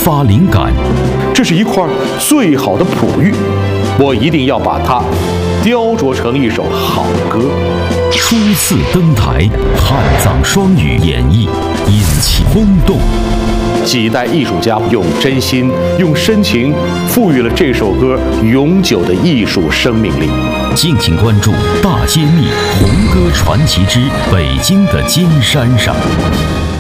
发灵感。 这是一块最好的璞玉，我一定要把它雕琢成一首好歌。 初次登台，汉藏双语演绎，引起轰动。 几代艺术家用真心、用深情，赋予了这首歌永久的艺术生命力。 敬请关注《大揭秘红歌传奇之北京的金山上》。